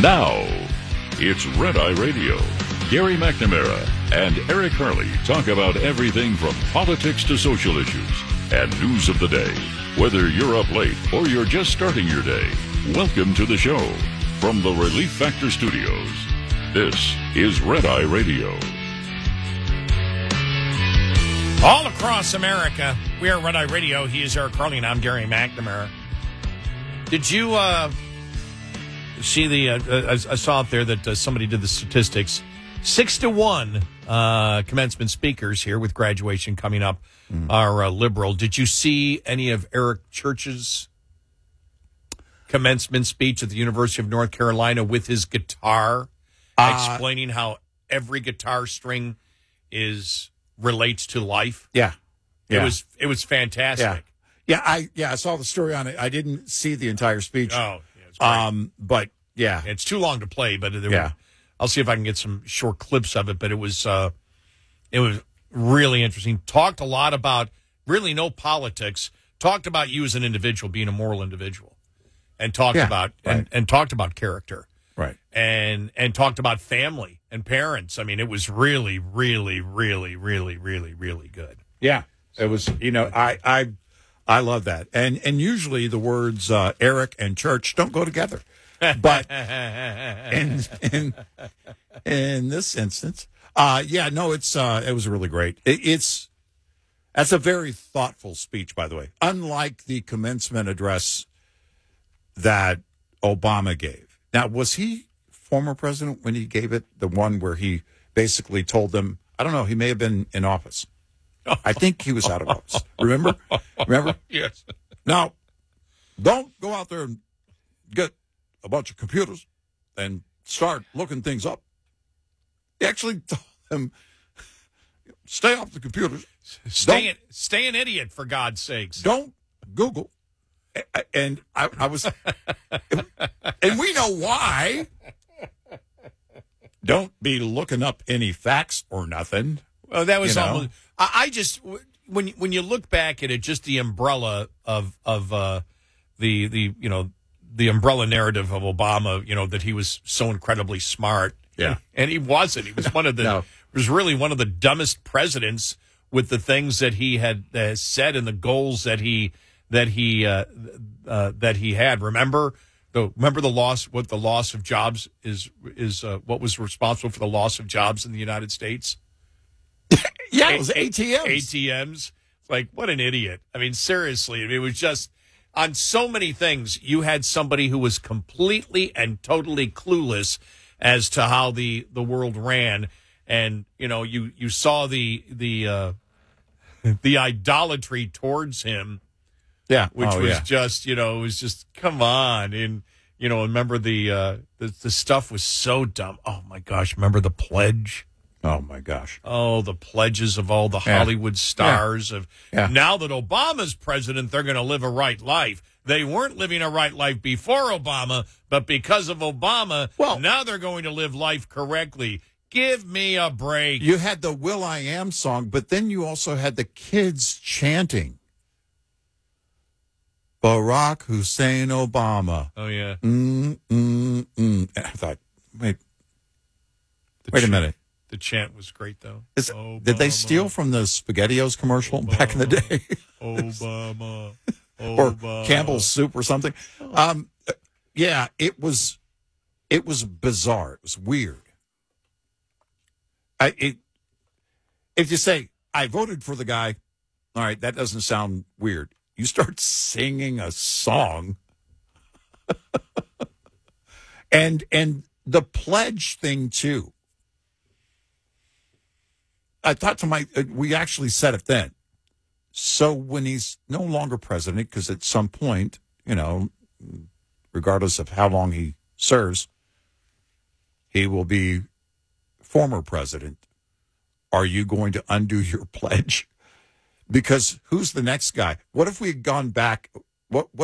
Now, it's Red Eye Radio. Gary McNamara and Eric Harley talk about everything from politics to social issues and news of the day. Whether you're up late or you're just starting your day, welcome to the show. From the Relief Factor Studios, this is Red Eye Radio. All across America, we are Red Eye Radio. He is Eric Harley, and I'm Gary McNamara. Did you see the? I saw out there that somebody did the statistics. 6-1 commencement speakers here with graduation coming up are liberal. Did you see any of Eric Church's commencement speech at the University of North Carolina with his guitar, explaining how every guitar string relates to life? Yeah. It was fantastic. I saw the story on it. I didn't see the entire speech. Oh, yeah, it's great. But yeah, it's too long to play. But yeah. I'll see if I can get some short clips of it. But it was really interesting. Talked a lot about really no politics. Talked about you as an individual, being a moral individual, and talked about and talked about character, right? And talked about family and parents. I mean, it was really, really, really, really, really, really good. Yeah, it was. I love that. And usually the words Eric and church don't go together. But in this instance, it was really great. That's a very thoughtful speech, by the way. Unlike the commencement address that Obama gave. Now, was he former president when he gave it? The one where he basically told them, I don't know, he may have been in office. I think he was out of office. Remember? Yes. Now, don't go out there and get a bunch of computers and start looking things up. He actually told them, stay off the computers. Stay an idiot, for God's sakes. Don't Google. And I was, and we know why. Don't be looking up any facts or nothing. Well, that was almost. I just when you look back at it, just the umbrella of the umbrella narrative of Obama, that he was so incredibly smart. Yeah, and he wasn't. He was one of the was really one of the dumbest presidents with the things that he had said and the goals that he had. Remember the loss? What the loss of jobs is what was responsible for the loss of jobs in the United States? Yeah, it was ATMs. ATMs. Like, what an idiot. I mean, seriously. I mean, it was just, on so many things, you had somebody who was completely and totally clueless as to how the world ran. And, you saw the idolatry towards him. Yeah. Which was just, it was just, come on. And, remember the stuff was so dumb. Oh, my gosh. Remember the pledge? Oh, my gosh. Oh, the pledges of all the Hollywood stars. Now that Obama's president, they're going to live a right life. They weren't living a right life before Obama, but because of Obama, now they're going to live life correctly. Give me a break. You had the Will.I.Am song, but then you also had the kids chanting. Barack Hussein Obama. Oh, yeah. And I thought, wait a minute. The chant was great, though. Did they steal from the SpaghettiOs commercial back in the day? Obama. Or Campbell's soup or something? It was bizarre. It was weird. If you say, I voted for the guy, all right, that doesn't sound weird. You start singing a song. and the pledge thing, too. I thought we actually said it then. So when he's no longer president, because at some point, regardless of how long he serves, he will be former president. Are you going to undo your pledge? Because who's the next guy? What if we had gone back? What